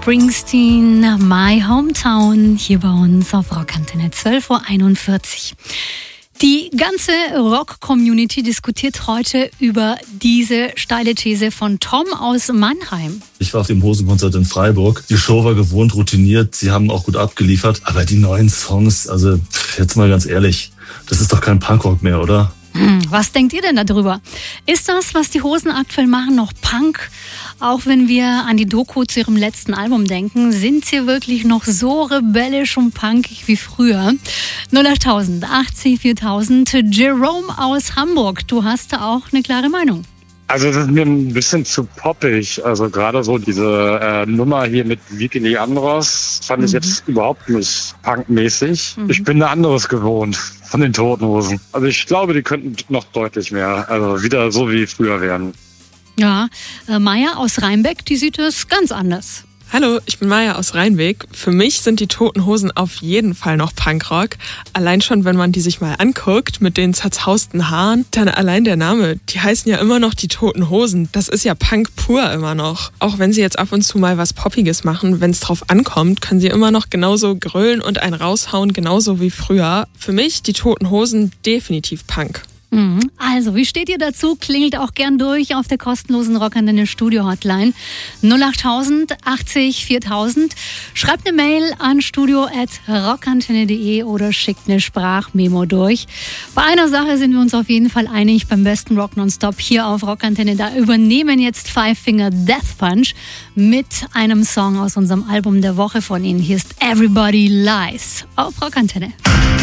Springsteen, My Hometown, hier bei uns auf Rockantenne 12.41 Uhr. Die ganze Rock-Community diskutiert heute über diese steile These von Tom aus Mannheim. Ich war auf dem Hosenkonzert in Freiburg. Die Show war gewohnt, routiniert. Sie haben auch gut abgeliefert. Aber die neuen Songs, also jetzt mal ganz ehrlich, das ist doch kein Punkrock mehr, oder? Was denkt ihr denn darüber? Ist das, was die Hosen aktuell machen, noch Punk? Auch wenn wir an die Doku zu ihrem letzten Album denken, sind sie wirklich noch so rebellisch und punkig wie früher? 08000 80 4000. Jerome aus Hamburg, du hast da auch eine klare Meinung. Also das ist mir ein bisschen zu poppig. Also gerade so diese Nummer hier mit Vicky Andros fand ich jetzt überhaupt nicht punkmäßig. Ich bin da anderes gewohnt von den Toten Hosen. Also ich glaube, die könnten noch deutlich mehr, also wieder so wie früher werden. Ja, Maya aus Rheinbeck, die sieht es ganz anders. Hallo, ich bin Maya aus Rheinweg. Für mich sind die Toten Hosen auf jeden Fall noch Punkrock. Allein schon, wenn man die sich mal anguckt mit den zerzausten Haaren, dann allein der Name. Die heißen ja immer noch die Toten Hosen. Das ist ja Punk pur immer noch. Auch wenn sie jetzt ab und zu mal was Poppiges machen, wenn es drauf ankommt, können sie immer noch genauso grölen und einen raushauen, genauso wie früher. Für mich die Toten Hosen definitiv Punk. Also, wie steht ihr dazu? Klingelt auch gern durch auf der kostenlosen Rockantenne Studio Hotline 08000 80 4000. Schreibt eine Mail an studio@rockantenne.de oder schickt eine Sprachmemo durch. Bei einer Sache sind wir uns auf jeden Fall einig, beim besten Rock Nonstop hier auf Rockantenne. Da übernehmen jetzt Five Finger Death Punch mit einem Song aus unserem Album der Woche von ihnen. Hier ist Everybody Lies auf Rockantenne.